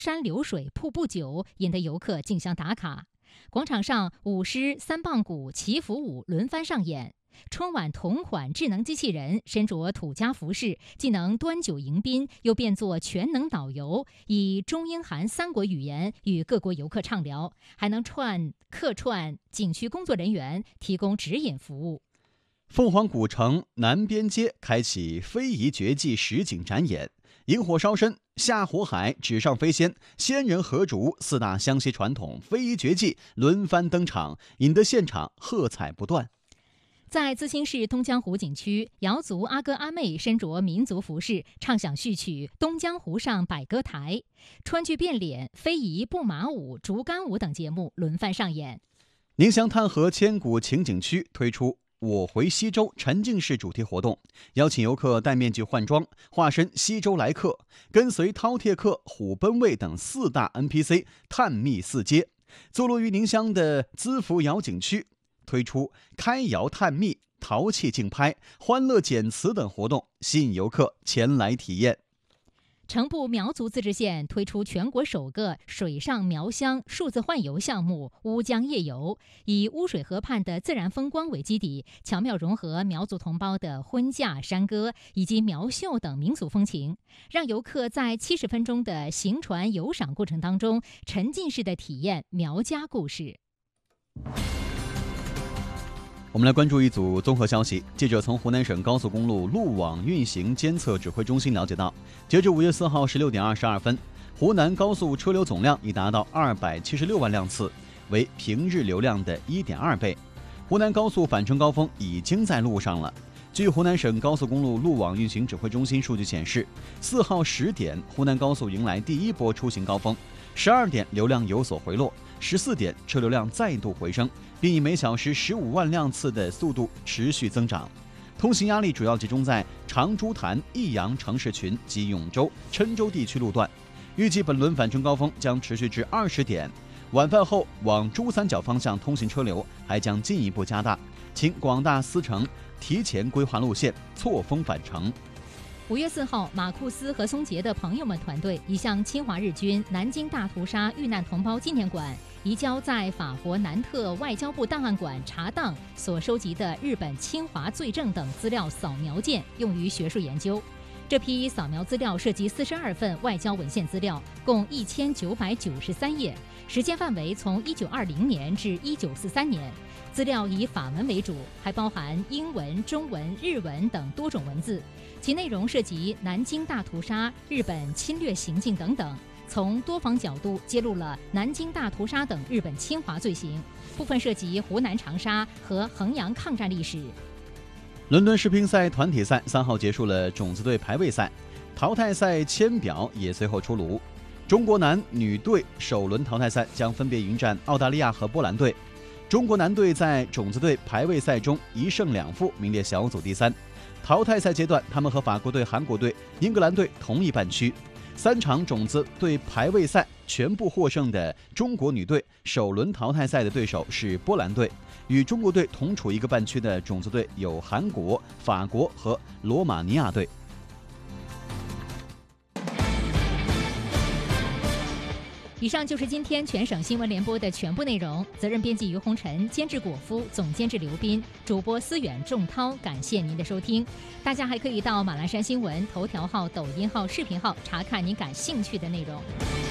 山流水瀑布酒，引得游客竞相打卡。广场上舞狮、三棒鼓、祈福舞轮番上演。春晚同款智能机器人身着土家服饰，既能端酒迎宾，又变作全能导游，以中英韩3国语言与各国游客畅聊，还能客串景区工作人员，提供指引服务。 凤凰古城南边街开启非遗绝技实景展演，引火烧身、下火海、纸上飞仙、仙人合烛4大湘西传统非遗绝技轮番登场，引得现场喝彩不断。 在资兴市东江湖景区，瑶族阿哥阿妹身着民族服饰，唱响序曲《东江湖上百歌台》，川剧变脸、非遗、步马舞、竹竿舞等节目轮番上演。 宁乡滩河千古情景区推出我回西周沉浸式主题活动，邀请游客戴面具换装，化身西周来客，跟随饕餮客、虎贲卫等4大 NPC 探秘4街。坐落于宁乡的资福窑景区推出开窑探秘、陶器竞拍、欢乐捡瓷等活动，吸引游客前来体验。 成都苗族自治县推出全国首个水上苗乡数字幻游项目乌江夜游，以乌水河畔的自然风光为基底，巧妙融合苗族同胞的婚嫁、山歌以及苗绣等民俗风情，让游客在70分钟的行船游赏过程当中，沉浸式的体验苗家故事。 我们来关注一组综合消息。记者从湖南省高速公路路网运行监测指挥中心了解到，截至5月4号16点22分，湖南高速车流总量已达到276万辆次，为平日流量的1.2倍。湖南高速返程高峰已经在路上了。据湖南省高速公路路网运行指挥中心数据显示，4号10点，湖南高速迎来第一波出行高峰，12点流量有所回落，14点车流量再度回升，并以每小时15万辆次的速度持续增长。通行压力主要集中在长株潭、益阳城市群及永州、郴州地区路段。预计本轮返程高峰将持续至20点，晚饭后往珠三角方向通行车流还将进一步加大，请广大司乘提前规划路线，错峰返程。 5月4号，马库斯和松杰的朋友们团队已向侵华日军南京大屠杀遇难同胞纪念馆移交在法国南特外交部档案馆查档所收集的日本侵华罪证等资料扫描件，用于学术研究。这批扫描资料涉及42份外交文献资料，共1993页，时间范围从1920年至1943年。资料以法文为主，还包含英文、中文、日文等多种文字，其内容涉及南京大屠杀、日本侵略行径等等，从多方角度揭露了南京大屠杀等日本侵华罪行，部分涉及湖南长沙和衡阳抗战历史。 伦敦世乒赛团体赛3号结束了种子队排位赛，淘汰赛签表也随后出炉。中国男女队首轮淘汰赛将分别迎战澳大利亚和波兰队。中国男队在种子队排位赛中1胜2负，名列小组第3。淘汰赛阶段，他们和法国队、韩国队、英格兰队同一半区。3场种子队排位赛全部获胜的中国女队，首轮淘汰赛的对手是波兰队。与中国队同处一个半区的种子队有韩国、法国和罗马尼亚队。 以上就是今天全省新闻联播的全部内容。责任编辑于红尘，监制果夫，总监制刘斌，主播思远、仲涛。感谢您的收听。大家还可以到马栏山新闻头条号、抖音号、视频号查看您感兴趣的内容。